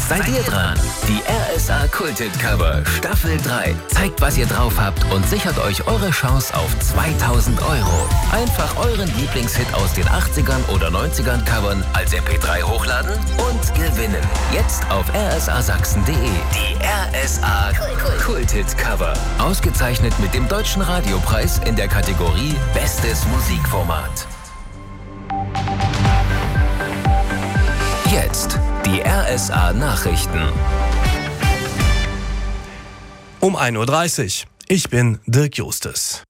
Seid ihr dran? Die RSA Kulthit Cover Staffel 3 zeigt, was ihr drauf habt und sichert euch eure Chance auf 2.000 €. Einfach euren Lieblingshit aus den 80ern oder 90ern covern, als MP3 hochladen und gewinnen. Jetzt auf rsasachsen.de. Die RSA Kulthit Cover. Ausgezeichnet mit dem Deutschen Radiopreis in der Kategorie Bestes Musikformat. Jetzt die RSA Nachrichten. Um 1.30 Uhr. Ich bin Dirk Justus.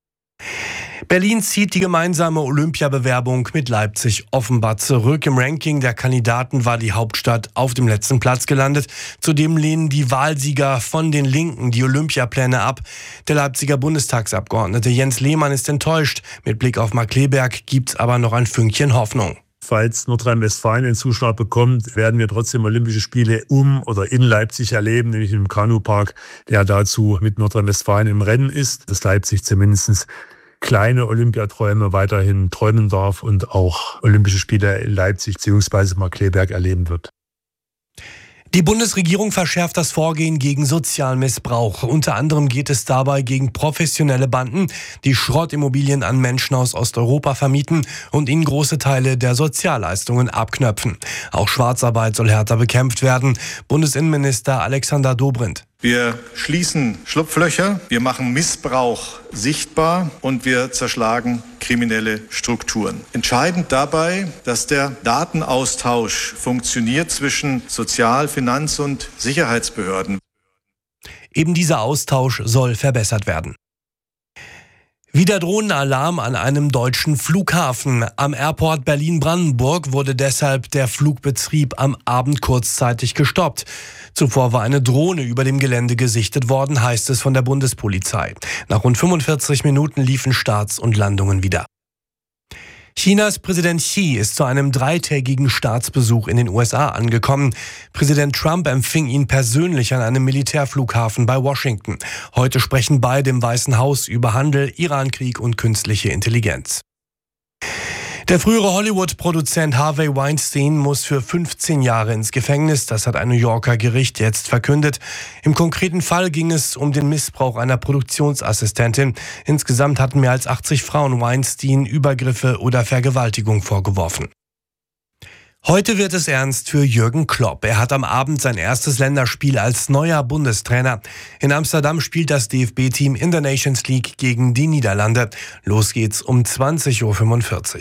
Berlin zieht die gemeinsame Olympiabewerbung mit Leipzig offenbar zurück. Im Ranking der Kandidaten war die Hauptstadt auf dem letzten Platz gelandet. Zudem lehnen die Wahlsieger von den Linken die Olympiapläne ab. Der Leipziger Bundestagsabgeordnete Jens Lehmann ist enttäuscht. Mit Blick auf Markkleeberg gibt's aber noch ein Fünkchen Hoffnung. Falls Nordrhein-Westfalen einen Zuschlag bekommt, werden wir trotzdem Olympische Spiele um oder in Leipzig erleben, nämlich im Kanupark, der dazu mit Nordrhein-Westfalen im Rennen ist, dass Leipzig zumindest kleine Olympiaträume weiterhin träumen darf und auch Olympische Spiele in Leipzig bzw. Markkleeberg erleben wird. Die Bundesregierung verschärft das Vorgehen gegen Sozialmissbrauch. Unter anderem geht es dabei gegen professionelle Banden, die Schrottimmobilien an Menschen aus Osteuropa vermieten und ihnen große Teile der Sozialleistungen abknöpfen. Auch Schwarzarbeit soll härter bekämpft werden. Bundesinnenminister Alexander Dobrindt. Wir schließen Schlupflöcher, wir machen Missbrauch sichtbar und wir zerschlagen kriminelle Strukturen. Entscheidend dabei, dass der Datenaustausch funktioniert zwischen Sozial-, Finanz- und Sicherheitsbehörden. Eben dieser Austausch soll verbessert werden. Wieder Drohnenalarm an einem deutschen Flughafen. Am Airport Berlin-Brandenburg wurde deshalb der Flugbetrieb am Abend kurzzeitig gestoppt. Zuvor war eine Drohne über dem Gelände gesichtet worden, heißt es von der Bundespolizei. Nach rund 45 Minuten liefen Starts und Landungen wieder. Chinas Präsident Xi ist zu einem 3-tägigen Staatsbesuch in den USA angekommen. Präsident Trump empfing ihn persönlich an einem Militärflughafen bei Washington. Heute sprechen beide im Weißen Haus über Handel, Irankrieg und künstliche Intelligenz. Der frühere Hollywood-Produzent Harvey Weinstein muss für 15 Jahre ins Gefängnis. Das hat ein New Yorker Gericht jetzt verkündet. Im konkreten Fall ging es um den Missbrauch einer Produktionsassistentin. Insgesamt hatten mehr als 80 Frauen Weinstein Übergriffe oder Vergewaltigung vorgeworfen. Heute wird es ernst für Jürgen Klopp. Er hat am Abend sein erstes Länderspiel als neuer Bundestrainer. In Amsterdam spielt das DFB-Team in der Nations League gegen die Niederlande. Los geht's um 20.45 Uhr.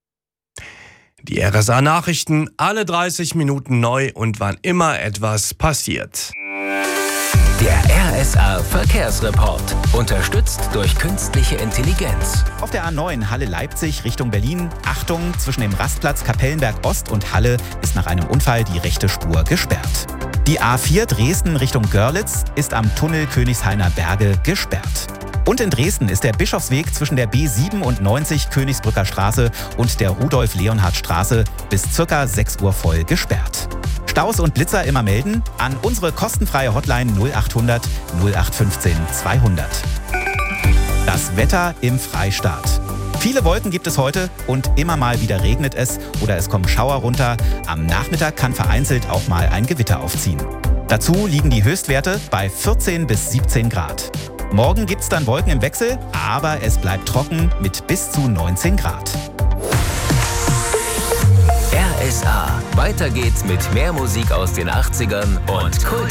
Die RSA-Nachrichten, alle 30 Minuten neu und wann immer etwas passiert. Der RSA-Verkehrsreport. Unterstützt durch künstliche Intelligenz. Auf der A9 Halle-Leipzig Richtung Berlin. Achtung, zwischen dem Rastplatz Kapellenberg Ost und Halle ist nach einem Unfall die rechte Spur gesperrt. Die A4 Dresden Richtung Görlitz ist am Tunnel Königshainer Berge gesperrt. Und in Dresden ist der Bischofsweg zwischen der B97 Königsbrücker Straße und der Rudolf-Leonhard-Straße bis ca. 6 Uhr voll gesperrt. Staus und Blitzer immer melden an unsere kostenfreie Hotline 0800 0815 200. Das Wetter im Freistaat. Viele Wolken gibt es heute und immer mal wieder regnet es oder es kommen Schauer runter. Am Nachmittag kann vereinzelt auch mal ein Gewitter aufziehen. Dazu liegen die Höchstwerte bei 14 bis 17 Grad. Morgen gibt's dann Wolken im Wechsel, aber es bleibt trocken mit bis zu 19 Grad. RSA. Weiter geht's mit mehr Musik aus den 80ern und Kult